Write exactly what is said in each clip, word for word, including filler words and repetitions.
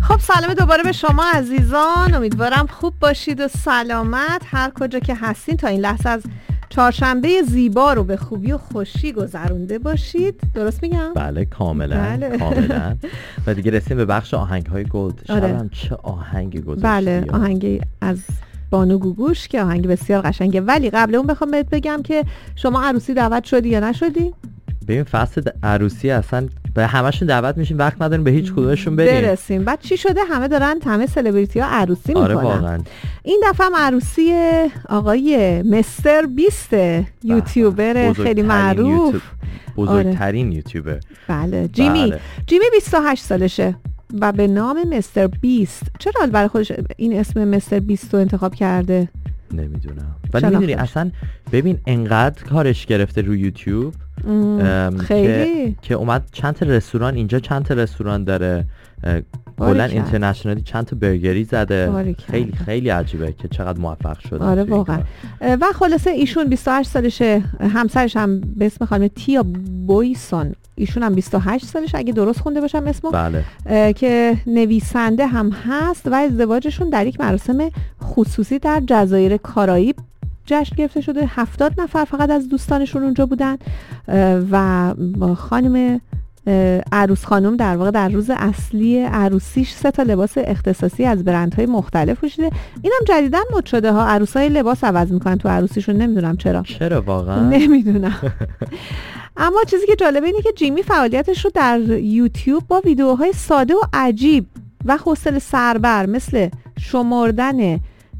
خب سلام دوباره به شما عزیزان، امیدوارم خوب باشید و سلامت هر کجا که هستین. تا این لحظه از چهارشنبه زیبا رو به خوبی و خوشی گذرونده باشید. درست میگم؟ بله کاملا بله. کاملا. و دیگه رسیم به بخش آهنگ های گلد. آره. شبم چه آهنگی گذاشتی؟ بله آهنگی از بانو گوگوش که آهنگ بسیار قشنگه. ولی قبل اون بخوام بهت بگم که شما عروسی دعوت شدی یا نشدی؟ ببین فصل عروسی اصلا به همشون دعوت میشیم، وقت نداریم به هیچ کدومشون بریم. برسیم. بعد چی شده؟ همه دارن همه سلبریتی ها عروسی میکنن. آره واقعا. این دفعه هم عروسی آقای مستر بیست، یوتیوبر خیلی معروف، یوتیوب. بزرگترین آره. یوتیوبر. بله جیمی. بله. جیمی بیست و هشت سالشه و به نام مستر بیست. چرا برای خودش این اسم مستر بیست رو انتخاب کرده؟ نمیدونم. ولی میدونی اصلا ببین انقدر کارش گرفته روی یوتیوب خیلی که, که اومد چند تا رستوران اینجا، چند تا رستوران داره، کلا اینترنشنالی چند تا برگری زده. خیلی خیلی عجیبه که چقدر موفق شده. آره واقعا. و خلاصه ایشون بیست و هشت سالشه، همسرش هم به اسم خانم تیا بویسون، ایشون هم بیست و هشت سالشه اگه درست خونده باشم اسمو. بله. که نویسنده هم هست و ازدواجشون در یک مراسم خصوصی در جزایر کارائیب جشن گرفته شده. هفتاد نفر فقط از دوستانشون اونجا بودن و خانم عروس خانم در واقع در روز اصلی عروسیش سه تا لباس اختصاصی از برندهای مختلف پوشیده. اینم جدیداً مد شده ها، عروسای لباس عوض میکنن تو عروسیشون، نمیدونم چرا. چرا واقعا؟ نمیدونم. اما چیزی که جالبه اینه که جیمی فعالیتش رو در یوتیوب با ویدیوهای ساده و عجیب و حوصله سربر مثل شمردن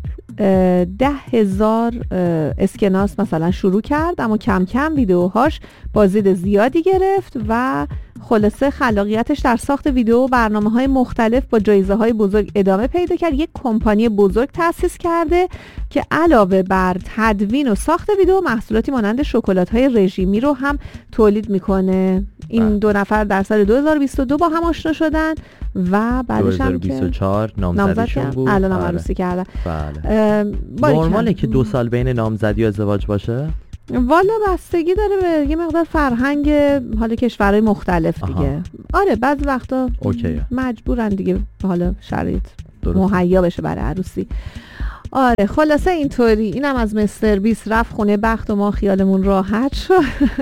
ده هزار اسکناس مثلا شروع کرد، اما کم کم ویدیوهاش بازدید زیادی گرفت و خلاصه خلاقیتش در ساخت ویدیو و برنامه‌های مختلف با جایزه‌های بزرگ ادامه پیدا کرد. یک کمپانی بزرگ تأسیس کرده که علاوه بر تدوین و ساخت ویدیو، محصولاتی مانند شکلات‌های رژیمی رو هم تولید میکنه. این بله. دو نفر در سال دو هزار و بیست و دو با هم آشنا شدن و بعدش هم دو هزار و بیست و چهار نامزدیشون بود. الان هم عروسی کردن. بله. نرماله که دو سال بین نامزدی و ازدواج باشه؟ والا بستگی داره به یه مقدار فرهنگ حالا کشورهای مختلف دیگه. آها. آره بعضی وقتا اوکی. مجبورن دیگه حالا شرایط مهیا بشه برای عروسی. آره خلاصه اینطوری. اینم از مستر بیست رفت خونه بخت و ما خیالمون راحت شد.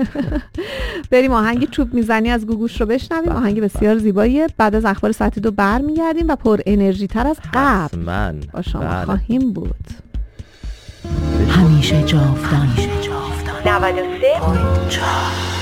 بریم آهنگ چوب میزنی از گوگوش رو بشنویم. آهنگ بسیار زیباییه. بعد از اخبار ساعت دو برمیگردیم و پر انرژی تر از قبل با شما بله. خواهیم بود. همیشه جاودان. نود و سه